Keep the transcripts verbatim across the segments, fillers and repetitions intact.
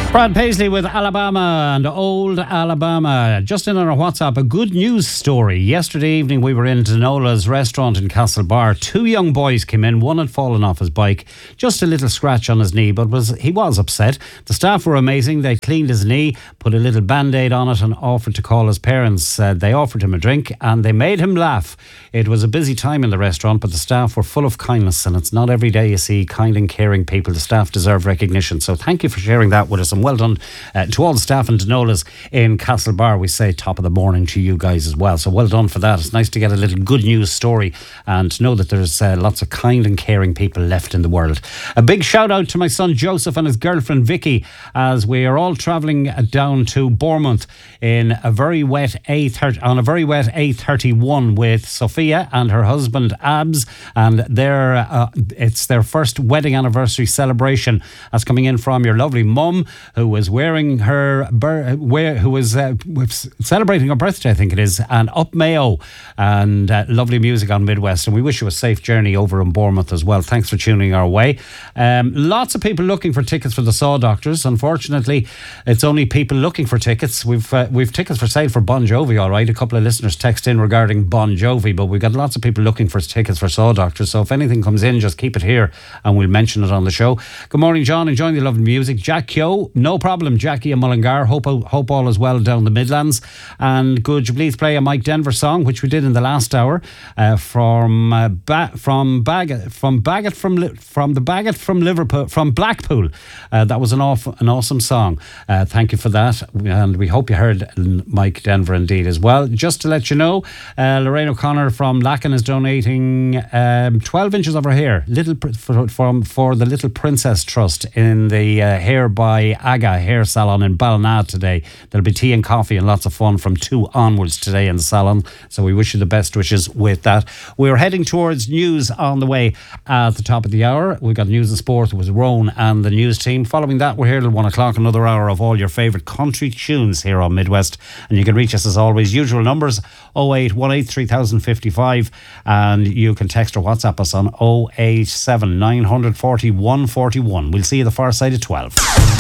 Brad Paisley with Alabama and Old Alabama. Just in on our WhatsApp, a good news story. Yesterday evening we were in Denola's restaurant in Castlebar. Two young boys came in. One had fallen off his bike. Just a little scratch on his knee, but was he was upset. The staff were amazing. They cleaned his knee, put a little band-aid on it and offered to call his parents. Uh, they offered him a drink and they made him laugh. It was a busy time in the restaurant, but the staff were full of kindness, and it's not every day you see kind and caring people. The staff deserve recognition. So thank you for sharing that with us, and well done uh, to all the staff in Denola's in Castlebar. We say top of the morning to you guys as well. So well done for that. It's nice to get a little good news story and to know that there's uh, lots of kind and caring people left in the world. A big shout out to my son Joseph and his girlfriend Vicky as we are all travelling down to Bournemouth in a very wet A thirty on a very wet A thirty-one with Sophia and her husband Abs, and their uh, it's their first wedding anniversary celebration. That's coming in from your lovely mum, who was wearing her bur- wear, who was uh, celebrating her birthday, I think it is, and up Mayo, and uh, lovely music on Midwest. And we wish you a safe journey over in Bournemouth as well. Thanks for tuning our way. Um, lots of people looking for tickets for the Saw Doctors. Unfortunately, it's only people looking for tickets. We've uh, we've tickets for sale for Bon Jovi. All right, a couple of listeners text in regarding Bon Jovi, but we've got lots of people looking for tickets for Saw Doctors. So if anything comes in, just keep it here and we'll mention it on the show. Good morning, John. Enjoying the lovely music. Jack Kyo, no problem. Jackie and Mullingar, hope hope all is well down the Midlands. And could you please play a Mike Denver song, which we did in the last hour, uh, from uh, ba- from Bagot from Bagot from Li- from the Bagot from Liverpool from Blackpool. Uh, that was an off an awesome song. Uh, thank you for that, and we hope you heard Mike Denver indeed as well. Just to let you know, uh, Lorraine O'Connor from Lacken is donating um, twelve inches of her hair, little pr- for, from for the Little Princess Trust in the uh, Hair by Aga Hair Salon in Ballina today. There'll be tea and coffee and lots of fun from two onwards today in the salon. So we wish you the best wishes with that. We're heading towards news on the way at the top of the hour. We've got news and sport with Roan and the news team. Following that, we're here till one o'clock, another hour of all your favourite country tunes here on Midwest. And you can reach us as always, usual numbers oh eight one eight three thousand fifty-five, and you can text or WhatsApp us on oh eight seven nine four oh one four one. We'll see you the far side of twelve.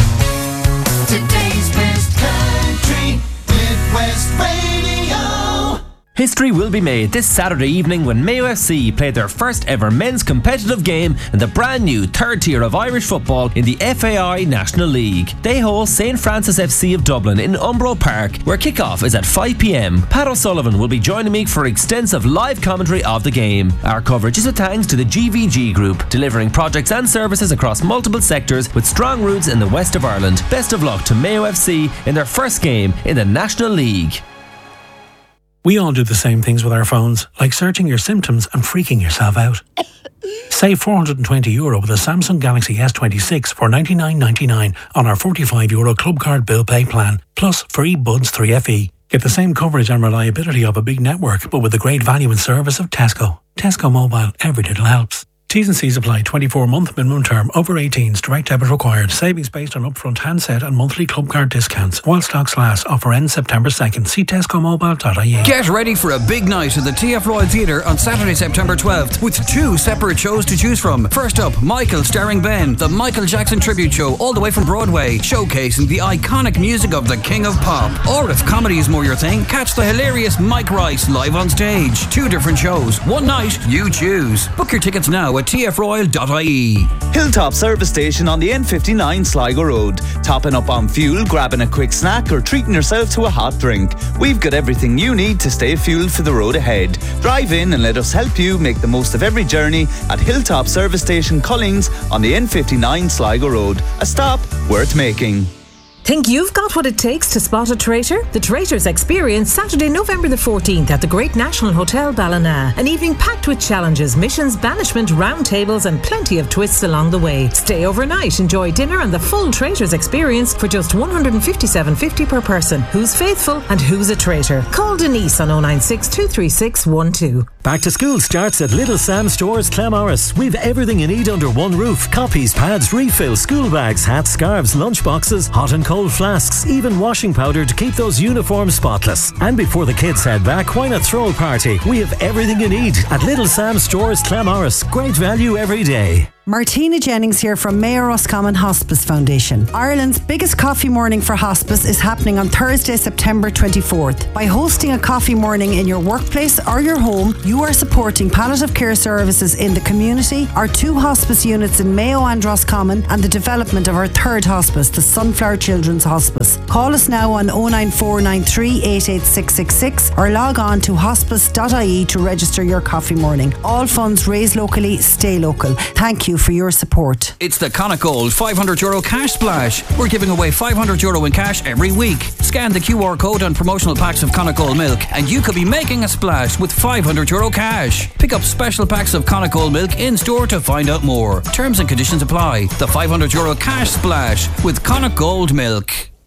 Today's best country, Midwest Radio. History will be made this Saturday evening when Mayo F C play their first ever men's competitive game in the brand new third tier of Irish football in the F A I National League. They host Saint Francis F C of Dublin in Umbro Park, where kick-off is at five p.m. Pat O'Sullivan will be joining me for extensive live commentary of the game. Our coverage is a thanks to the G V G Group, delivering projects and services across multiple sectors with strong roots in the west of Ireland. Best of luck to Mayo F C in their first game in the National League. We all do the same things with our phones, like searching your symptoms and freaking yourself out. Save four hundred twenty euro with a Samsung Galaxy S twenty-six for ninety-nine ninety-nine on our forty-five euro club card bill pay plan, plus free Buds three F E. Get the same coverage and reliability of a big network, but with the great value and service of Tesco. Tesco Mobile, every little helps. T's and C's apply. twenty-four month minimum term. Over eighteens. Direct debit required. Savings based on upfront handset and monthly club card discounts. While stocks last. Offer ends September second. See tesco mobile dot I E. Get ready for a big night at the T F Royal Theatre on Saturday, September twelfth, with two separate shows to choose from. First up, Michael starring Ben, the Michael Jackson tribute show all the way from Broadway, showcasing the iconic music of the King of Pop. Or if comedy is more your thing, catch the hilarious Mike Rice live on stage. Two different shows. One night, you choose. Book your tickets now at t f royal dot I E. Hilltop Service Station on the N fifty-nine Sligo Road. Topping up on fuel, grabbing a quick snack or treating yourself to a hot drink. We've got everything you need to stay fueled for the road ahead. Drive in and let us help you make the most of every journey at Hilltop Service Station Collings on the N fifty-nine Sligo Road. A stop worth making. Think you've got what it takes to spot a traitor? The Traitors Experience, Saturday, November the fourteenth at the Great National Hotel Ballina. An evening packed with challenges, missions, banishment, round tables and plenty of twists along the way. Stay overnight, enjoy dinner and the full Traitors Experience for just one hundred fifty-seven fifty per person. Who's faithful and who's a traitor? Call Denise on oh nine six, two three six one two. Back to school starts at Little Sam Stores Clamorris. We've everything you need under one roof. Copies, pads, refills, school bags, hats, scarves, lunch boxes, hot and cold flasks, even washing powder to keep those uniforms spotless. And before the kids head back, why not throw a party? We have everything you need at Little Sam Stores Clamorris. Great value every day. Martina Jennings here from Mayor Roscommon Hospice Foundation. Ireland's biggest coffee morning for hospice is happening on Thursday, September twenty-fourth. By hosting a coffee morning in your workplace or your home, you are supporting palliative care services in the community, our two hospice units in Mayo and Roscommon, and the development of our third hospice, the Sunflower Children's Hospice. Call us now on oh nine four nine three eight eight six six six or log on to hospice dot I E to register your coffee morning. All funds raised locally, stay local. Thank you for your support. It's the Connacht Gold five hundred euro cash splash. We're giving away five hundred euro in cash every week. Scan the Q R code on promotional packs of Connacht Gold milk and you could be making a splash with five hundred euro cash. Pick up special packs of Connacht Gold milk in store to find out more. Terms and conditions apply. The five hundred euro cash splash with Connacht Gold milk.